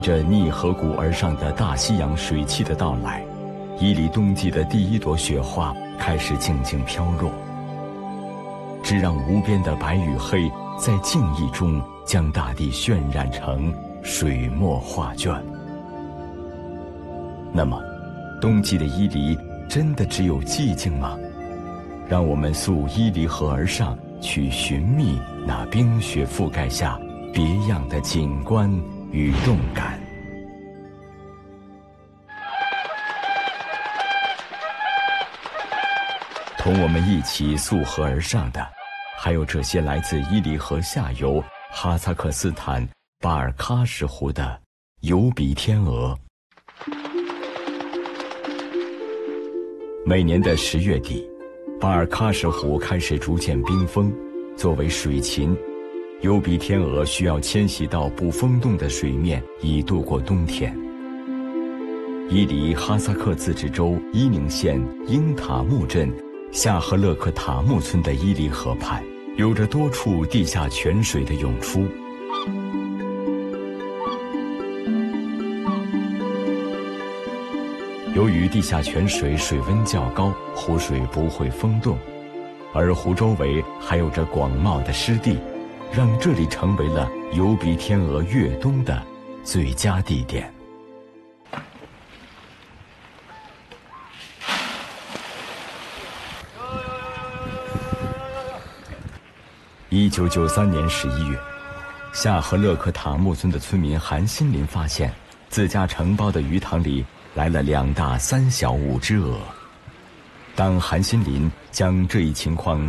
这逆河谷而上的大西洋水汽的到来，伊犁冬季的第一朵雪花开始静静飘落，只让无边的白与黑在静意中将大地渲染成水墨画卷。那么，冬季的伊犁真的只有寂静吗？让我们溯伊犁河而上，去寻觅那冰雪覆盖下别样的景观与动感。同我们一起溯河而上的，还有这些来自伊犁河下游哈萨克斯坦巴尔喀什湖的疣鼻天鹅。每年的10月底，巴尔喀什湖开始逐渐冰封，作为水禽，疣鼻天鹅需要迁徙到不封冻的水面以度过冬天。伊犁哈萨克自治州伊宁县英塔木镇夏赫勒克塔木村的伊犁河畔，有着多处地下泉水的涌出。由于地下泉水水温较高，湖水不会封冻，而湖周围还有着广袤的湿地，让这里成为了疣鼻天鹅越冬的最佳地点。1993年11月，夏赫勒克塔木村的村民韩新林发现，自家承包的鱼塘里来了2大3小5只鹅。当韩新林将这一情况